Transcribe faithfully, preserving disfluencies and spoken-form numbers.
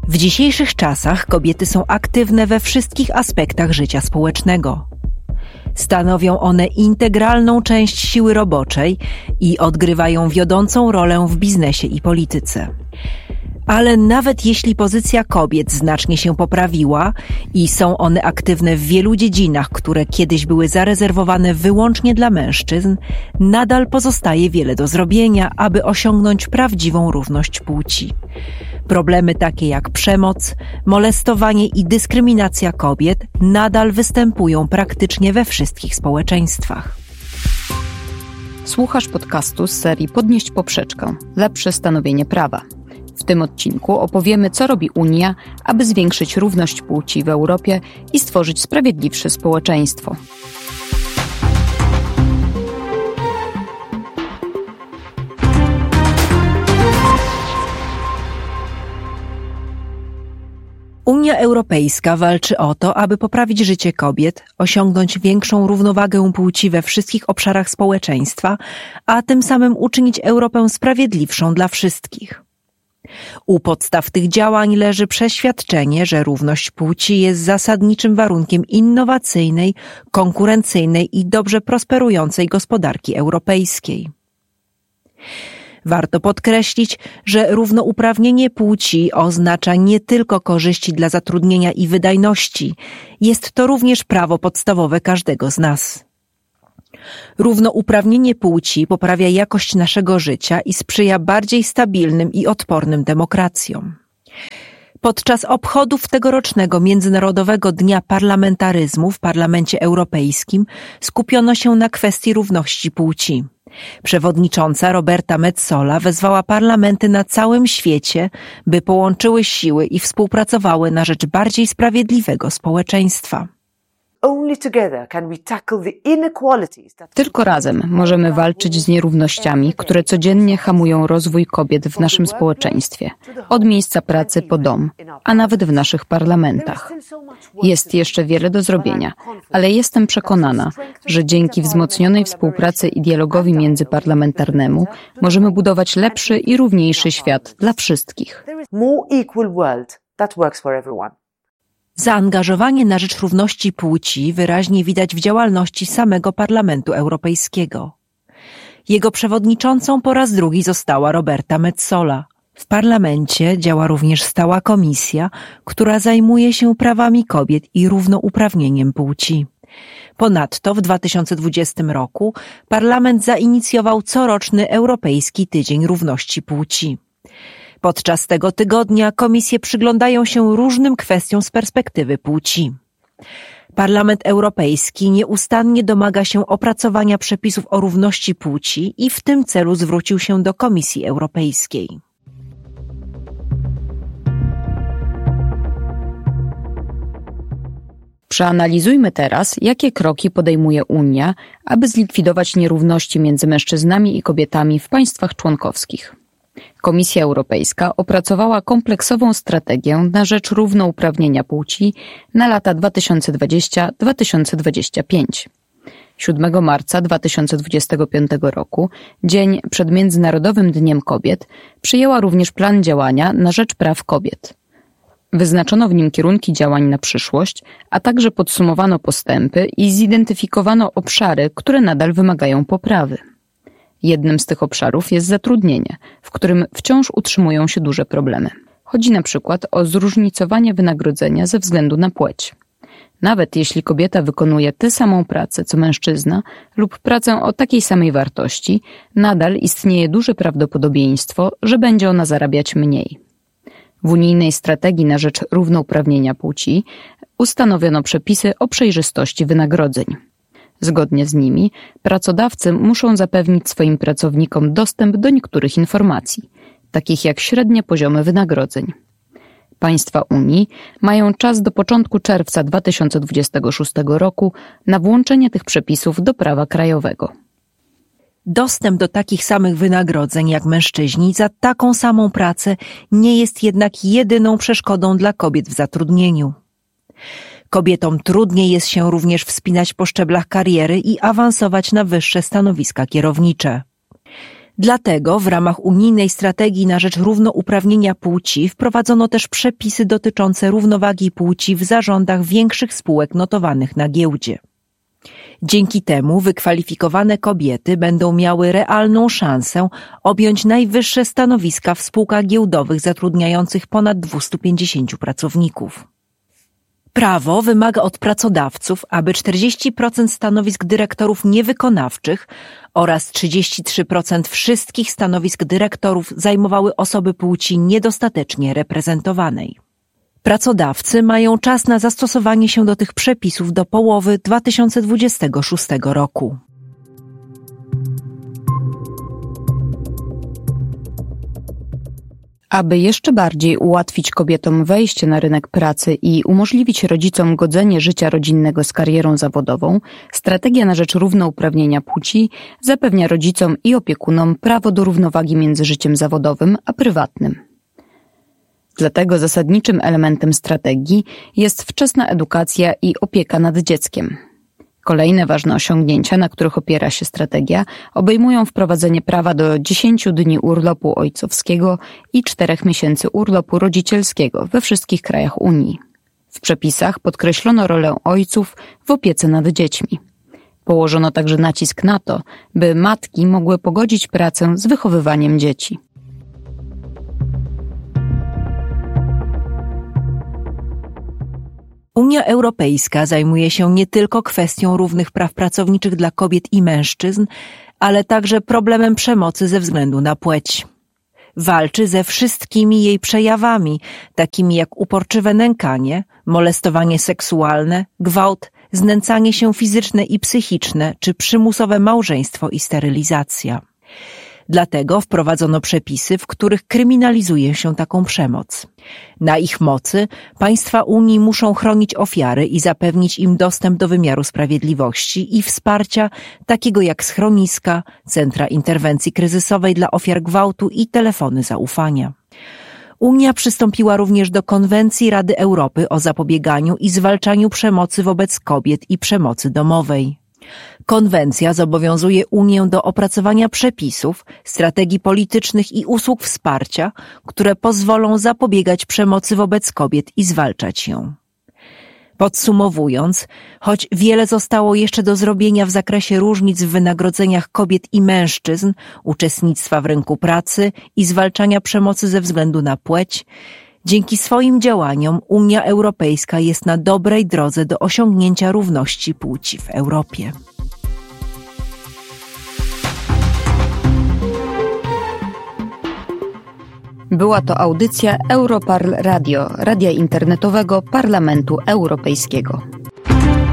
W dzisiejszych czasach kobiety są aktywne we wszystkich aspektach życia społecznego. Stanowią one integralną część siły roboczej i odgrywają wiodącą rolę w biznesie i polityce. Ale nawet jeśli pozycja kobiet znacznie się poprawiła i są one aktywne w wielu dziedzinach, które kiedyś były zarezerwowane wyłącznie dla mężczyzn, nadal pozostaje wiele do zrobienia, aby osiągnąć prawdziwą równość płci. Problemy takie jak przemoc, molestowanie i dyskryminacja kobiet nadal występują praktycznie we wszystkich społeczeństwach. Słuchasz podcastu z serii Podnieść poprzeczkę – lepsze stanowienie prawa. W tym odcinku opowiemy, co robi Unia, aby zwiększyć równość płci w Europie i stworzyć sprawiedliwsze społeczeństwo. Unia Europejska walczy o to, aby poprawić życie kobiet, osiągnąć większą równowagę płci we wszystkich obszarach społeczeństwa, a tym samym uczynić Europę sprawiedliwszą dla wszystkich. U podstaw tych działań leży przeświadczenie, że równość płci jest zasadniczym warunkiem innowacyjnej, konkurencyjnej i dobrze prosperującej gospodarki europejskiej. Warto podkreślić, że równouprawnienie płci oznacza nie tylko korzyści dla zatrudnienia i wydajności, jest to również prawo podstawowe każdego z nas. Równouprawnienie płci poprawia jakość naszego życia i sprzyja bardziej stabilnym i odpornym demokracjom. Podczas obchodów tegorocznego Międzynarodowego Dnia Parlamentaryzmu w Parlamencie Europejskim skupiono się na kwestii równości płci. Przewodnicząca Roberta Metsola wezwała parlamenty na całym świecie, by połączyły siły i współpracowały na rzecz bardziej sprawiedliwego społeczeństwa. Tylko razem możemy walczyć z nierównościami, które codziennie hamują rozwój kobiet w naszym społeczeństwie, od miejsca pracy po dom, a nawet w naszych parlamentach. Jest jeszcze wiele do zrobienia, ale jestem przekonana, że dzięki wzmocnionej współpracy i dialogowi międzyparlamentarnemu możemy budować lepszy i równiejszy świat dla wszystkich. Zaangażowanie na rzecz równości płci wyraźnie widać w działalności samego Parlamentu Europejskiego. Jego przewodniczącą po raz drugi została Roberta Metsola. W parlamencie działa również stała komisja, która zajmuje się prawami kobiet i równouprawnieniem płci. Ponadto w dwa tysiące dwudziestym roku parlament zainicjował coroczny Europejski Tydzień Równości Płci. Podczas tego tygodnia komisje przyglądają się różnym kwestiom z perspektywy płci. Parlament Europejski nieustannie domaga się opracowania przepisów o równości płci i w tym celu zwrócił się do Komisji Europejskiej. Przeanalizujmy teraz, jakie kroki podejmuje Unia, aby zlikwidować nierówności między mężczyznami i kobietami w państwach członkowskich. Komisja Europejska opracowała kompleksową strategię na rzecz równouprawnienia płci na lata dwa tysiące dwudziesty do dwa tysiące dwudziestego piątego. siódmego marca dwa tysiące dwudziestego piątego roku, dzień przed Międzynarodowym Dniem Kobiet, przyjęła również plan działania na rzecz praw kobiet. Wyznaczono w nim kierunki działań na przyszłość, a także podsumowano postępy i zidentyfikowano obszary, które nadal wymagają poprawy. Jednym z tych obszarów jest zatrudnienie, w którym wciąż utrzymują się duże problemy. Chodzi na przykład o zróżnicowanie wynagrodzenia ze względu na płeć. Nawet jeśli kobieta wykonuje tę samą pracę co mężczyzna lub pracę o takiej samej wartości, nadal istnieje duże prawdopodobieństwo, że będzie ona zarabiać mniej. W unijnej strategii na rzecz równouprawnienia płci ustanowiono przepisy o przejrzystości wynagrodzeń. Zgodnie z nimi pracodawcy muszą zapewnić swoim pracownikom dostęp do niektórych informacji, takich jak średnie poziomy wynagrodzeń. Państwa Unii mają czas do początku czerwca dwa tysiące dwudziestego szóstego roku na włączenie tych przepisów do prawa krajowego. Dostęp do takich samych wynagrodzeń jak mężczyźni za taką samą pracę nie jest jednak jedyną przeszkodą dla kobiet w zatrudnieniu. Kobietom trudniej jest się również wspinać po szczeblach kariery i awansować na wyższe stanowiska kierownicze. Dlatego w ramach unijnej strategii na rzecz równouprawnienia płci wprowadzono też przepisy dotyczące równowagi płci w zarządach większych spółek notowanych na giełdzie. Dzięki temu wykwalifikowane kobiety będą miały realną szansę objąć najwyższe stanowiska w spółkach giełdowych zatrudniających ponad dwieście pięćdziesiąt pracowników. Prawo wymaga od pracodawców, aby czterdzieści procent stanowisk dyrektorów niewykonawczych oraz trzydzieści trzy procent wszystkich stanowisk dyrektorów zajmowały osoby płci niedostatecznie reprezentowanej. Pracodawcy mają czas na zastosowanie się do tych przepisów do połowy dwa tysiące dwudziestego szóstego roku. Aby jeszcze bardziej ułatwić kobietom wejście na rynek pracy i umożliwić rodzicom godzenie życia rodzinnego z karierą zawodową, strategia na rzecz równouprawnienia płci zapewnia rodzicom i opiekunom prawo do równowagi między życiem zawodowym a prywatnym. Dlatego zasadniczym elementem strategii jest wczesna edukacja i opieka nad dzieckiem. Kolejne ważne osiągnięcia, na których opiera się strategia, obejmują wprowadzenie prawa do dziesięciu dni urlopu ojcowskiego i czterech miesięcy urlopu rodzicielskiego we wszystkich krajach Unii. W przepisach podkreślono rolę ojców w opiece nad dziećmi. Położono także nacisk na to, by matki mogły pogodzić pracę z wychowywaniem dzieci. Unia Europejska zajmuje się nie tylko kwestią równych praw pracowniczych dla kobiet i mężczyzn, ale także problemem przemocy ze względu na płeć. Walczy ze wszystkimi jej przejawami, takimi jak uporczywe nękanie, molestowanie seksualne, gwałt, znęcanie się fizyczne i psychiczne, czy przymusowe małżeństwo i sterylizacja. Dlatego wprowadzono przepisy, w których kryminalizuje się taką przemoc. Na ich mocy państwa Unii muszą chronić ofiary i zapewnić im dostęp do wymiaru sprawiedliwości i wsparcia takiego jak schroniska, centra interwencji kryzysowej dla ofiar gwałtu i telefony zaufania. Unia przystąpiła również do Konwencji Rady Europy o zapobieganiu i zwalczaniu przemocy wobec kobiet i przemocy domowej. Konwencja zobowiązuje Unię do opracowania przepisów, strategii politycznych i usług wsparcia, które pozwolą zapobiegać przemocy wobec kobiet i zwalczać ją. Podsumowując, choć wiele zostało jeszcze do zrobienia w zakresie różnic w wynagrodzeniach kobiet i mężczyzn, uczestnictwa w rynku pracy i zwalczania przemocy ze względu na płeć, dzięki swoim działaniom Unia Europejska jest na dobrej drodze do osiągnięcia równości płci w Europie. Była to audycja Europarl Radio, radia internetowego Parlamentu Europejskiego.